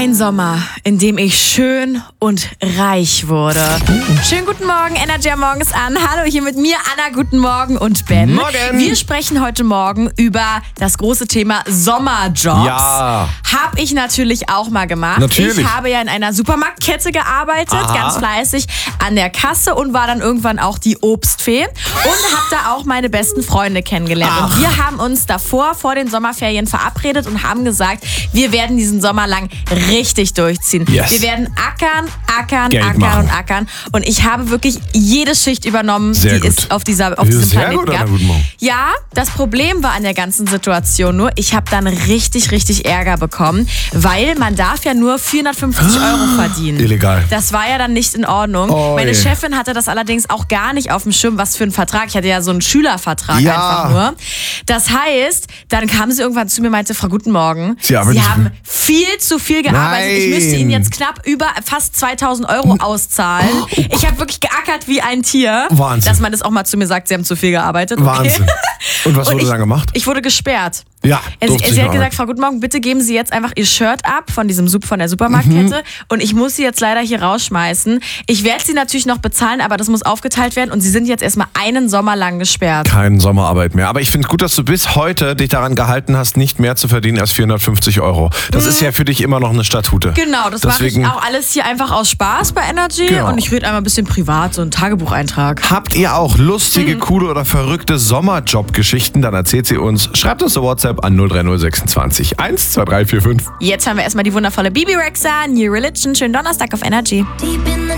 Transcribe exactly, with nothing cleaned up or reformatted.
Ein Sommer, in dem ich schön und reich wurde. Schönen guten Morgen, Energy am Morgens an. Hallo, hier mit mir, Anna, guten Morgen und Ben. Morgen. Wir sprechen heute Morgen über das große Thema Sommerjobs. Ja. Habe ich natürlich auch mal gemacht. Natürlich. Ich habe ja in einer Supermarktkette gearbeitet, Aha. ganz fleißig an der Kasse und war dann irgendwann auch die Obstfee und habe da auch meine besten Freunde kennengelernt. Ach. Und wir haben uns davor, vor den Sommerferien verabredet und haben gesagt, wir werden diesen Sommer lang richtig durchziehen. Yes. Wir werden ackern, ackern, Geld ackern machen. und ackern. Und ich habe wirklich jede Schicht übernommen, Sehr die gut. es auf, dieser, auf diesem Sehr Planeten gut, gab. Anna, guten Morgen. Ja, das Problem war an der ganzen Situation nur, ich habe dann richtig, richtig Ärger bekommen, weil man darf ja nur vierhundertfünfzig Euro verdienen. Illegal. Das war ja dann nicht in Ordnung. Oi. Meine Chefin hatte das allerdings auch gar nicht auf dem Schirm, was für ein Vertrag. Ich hatte ja so einen Schülervertrag Ja. einfach nur. Das heißt, dann kam sie irgendwann zu mir und meinte, Frau Guten Morgen, Sie arbeiten Sie nicht haben mehr. viel zu viel gearbeitet. Ich Nein. müsste Ihnen jetzt knapp über fast zweitausend Euro auszahlen. Ich habe wirklich geackert wie ein Tier. Wahnsinn. Dass man das auch mal zu mir sagt, Sie haben zu viel gearbeitet. Okay. Wahnsinn. Und was Und wurde ich, dann gemacht? Ich wurde gesperrt. Ja, Sie, durfte sie ich hat auch gesagt, nicht. Frau Guten Morgen, bitte geben Sie jetzt einfach Ihr Shirt ab von diesem Sup von der Supermarktkette Mhm. und ich muss Sie jetzt leider hier rausschmeißen. Ich werde Sie natürlich noch bezahlen, aber das muss aufgeteilt werden und Sie sind jetzt erstmal einen Sommer lang gesperrt. Keine Sommerarbeit mehr. Aber ich finde es gut, dass du bis heute dich daran gehalten hast, nicht mehr zu verdienen als vierhundertfünfzig Euro. Das ist ja für dich immer noch eine Statute. Genau, das mache ich Deswegen auch alles hier einfach aus Spaß bei Energy Genau. und ich rede einmal ein bisschen privat, so einen Tagebucheintrag. Habt ihr auch lustige, Mhm. coole oder verrückte Sommerjob-Geschichten? Dann erzählt sie uns. Schreibt uns eine WhatsApp an null drei null sechsundzwanzig eins zwei drei vier fünf. Jetzt haben wir erstmal die wundervolle Bibi Rexha, New Religion. Schönen Donnerstag auf Energy.